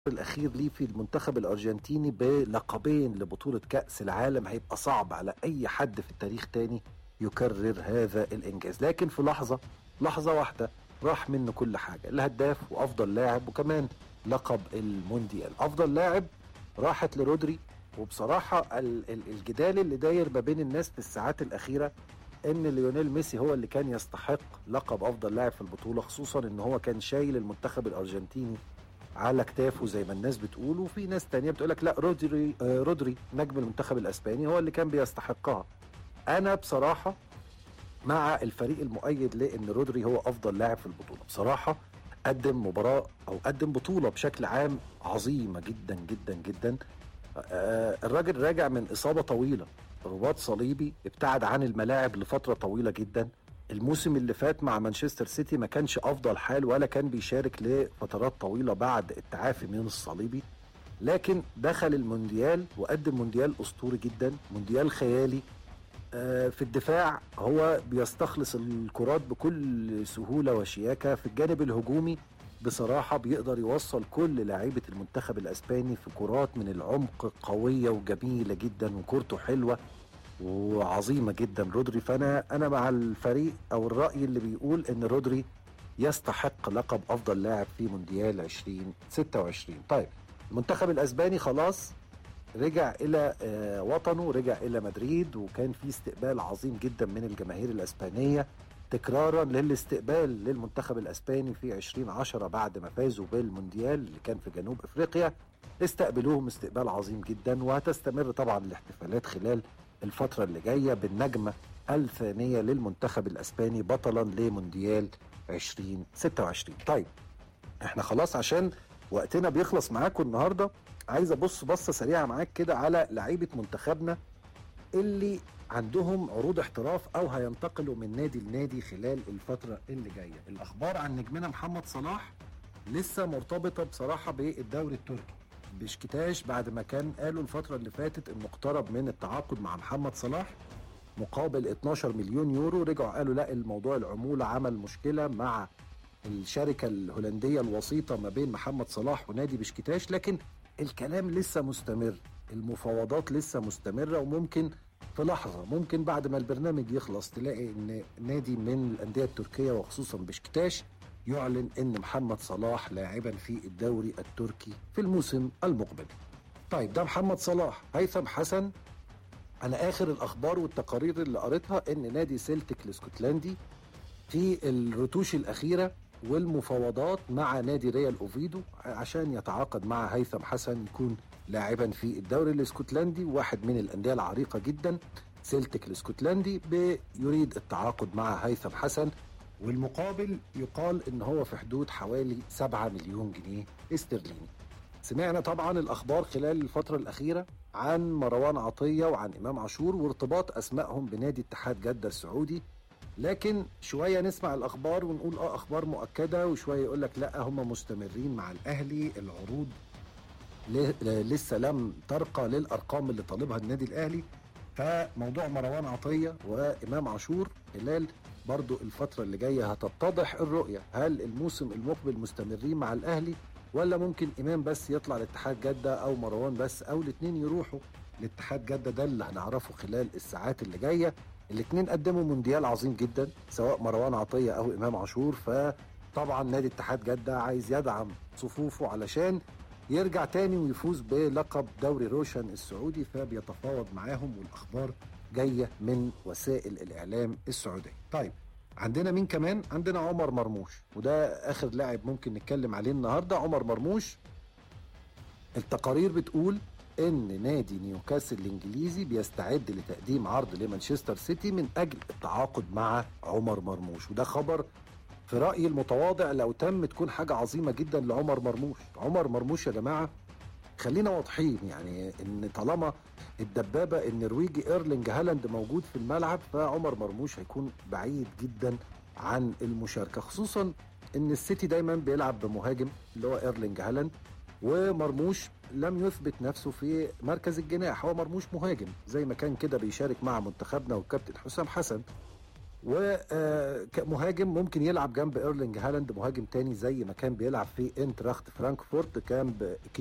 الأخير ليه في المنتخب الأرجنتيني بلقبين لبطولة كأس العالم، هيبقى صعب على أي حد في التاريخ تاني يكرر هذا الإنجاز. لكن في لحظة واحدة راح منه كل حاجة، الهداف وأفضل لاعب وكمان لقب المونديال. أفضل لاعب راحت لرودري، وبصراحة الجدال اللي داير ما بين الناس في الساعات الأخيرة ان ليونيل ميسي هو اللي كان يستحق لقب افضل لاعب في البطولة، خصوصا ان هو كان شايل المنتخب الارجنتيني على كتافه زي ما الناس بتقول، وفي ناس تانية بتقولك لا، رودري نجم المنتخب الاسباني هو اللي كان بيستحقها. انا بصراحة مع الفريق المؤيد لان رودري هو افضل لاعب في البطولة. بصراحة قدم مباراة او قدم بطولة بشكل عام عظيمة جدا جدا جدا. الراجل راجع من اصابة طويلة، رباط صليبي، ابتعد عن الملاعب لفترة طويلة جدا. الموسم اللي فات مع مانشستر سيتي ما كانش افضل حال ولا كان بيشارك لفترات طويلة بعد التعافي من الصليبي، لكن دخل المونديال وقدم مونديال اسطوري جدا، مونديال خيالي. في الدفاع هو بيستخلص الكرات بكل سهولة وشياكة. في الجانب الهجومي بصراحة بيقدر يوصل كل لاعيبة المنتخب الأسباني في كرات من العمق قوية وجميلة جدا، وكورته حلوة وعظيمة جدا رودري. فأنا مع الفريق أو الرأي اللي بيقول إن رودري يستحق لقب أفضل لاعب في مونديال 2026. طيب، المنتخب الأسباني خلاص رجع إلى وطنه، رجع إلى مدريد، وكان في استقبال عظيم جدا من الجماهير الأسبانية تكرارا للاستقبال للمنتخب الأسباني في 2010 بعد ما فازوا بالمونديال اللي كان في جنوب أفريقيا. استقبلوهم استقبال عظيم جدا، وهتستمر طبعا الاحتفالات خلال الفترة اللي جاية بالنجمة الثانية للمنتخب الأسباني بطلا لمونديال 2026. طيب، احنا خلاص عشان وقتنا بيخلص معاكم النهاردة، عايز ابص بصة سريعة معاك كده على لعيبة منتخبنا اللي عندهم عروض احتراف او هينتقلوا من نادي لنادي خلال الفترة اللي جاية. الاخبار عن نجمنا محمد صلاح لسه مرتبطة بصراحة بالدوري التركي. بشكتاش بعد ما كان قالوا الفترة اللي فاتت انه اقترب من التعاقد مع محمد صلاح مقابل 12 مليون يورو، رجعوا قالوا لا، الموضوع العمولة عمل مشكلة مع الشركة الهولندية الوسيطة ما بين محمد صلاح ونادي بشكتاش. لكن الكلام لسه مستمر، المفاوضات لسه مستمرة، وممكن في لحظة، ممكن بعد ما البرنامج يخلص تلاقي ان نادي من الأندية التركية وخصوصا بشكتاش يعلن ان محمد صلاح لاعبا في الدوري التركي في الموسم المقبل. طيب، ده محمد صلاح. هيثم حسن، انا اخر الاخبار والتقارير اللي قريتها ان نادي سيلتيك الاسكتلندي في الرتوش الاخيره والمفاوضات مع نادي ريال اوفيدو عشان يتعاقد مع هيثم حسن يكون لاعبا في الدوري الاسكتلندي، واحد من الانديه العريقه جدا. سيلتيك الاسكتلندي يريد التعاقد مع هيثم حسن، والمقابل يقال ان هو في حدود حوالي 7 مليون جنيه استرليني. سمعنا طبعا الاخبار خلال الفتره الاخيره عن مروان عطيه وعن امام عاشور وارتباط اسمائهم بنادي اتحاد جده السعودي، لكن شويه نسمع الاخبار ونقول اخبار مؤكده، وشويه يقول لك لا، هم مستمرين مع الاهلي، العروض لسه لم ترقى للارقام اللي طالبها النادي الاهلي. فموضوع مروان عطيه وامام عاشور خلال برضو الفتره اللي جايه هتتضح الرؤيه، هل الموسم المقبل مستمرين مع الاهلي ولا ممكن امام بس يطلع لاتحاد جده او مروان بس او الاثنين يروحوا لاتحاد جده. ده اللي هنعرفه خلال الساعات اللي جايه. الاثنين قدموا مونديال عظيم جدا سواء مروان عطيه او امام عاشور، فطبعا نادي اتحاد جده عايز يدعم صفوفه علشان يرجع تاني ويفوز بلقب دوري روشن السعودي، فبيتفاوض معاهم، والاخبار جايه من وسائل الاعلام السعوديه. طيب، عندنا مين كمان؟ عندنا عمر مرموش، وده اخر لاعب ممكن نتكلم عليه النهارده. عمر مرموش التقارير بتقول ان نادي نيوكاسل الانجليزي بيستعد لتقديم عرض لمانشستر سيتي من اجل التعاقد مع عمر مرموش، وده خبر في رأيي المتواضع لو تم تكون حاجة عظيمة جدا لعمر مرموش. عمر مرموش يا جماعة خلينا واضحين، يعني ان طالما الدبابة النرويجي ايرلينج هالاند موجود في الملعب، فعمر مرموش هيكون بعيد جدا عن المشاركة، خصوصا ان السيتي دايما بيلعب بمهاجم اللي هو ايرلينج هالاند، ومرموش لم يثبت نفسه في مركز الجناح. هو مرموش مهاجم زي ما كان كده بيشارك مع منتخبنا والكابتن حسام حسن. وكمهاجم ممكن يلعب جنب ايرلينج هالاند، مهاجم تاني زي ما كان بيلعب في انتراخت فرانكفورت، كان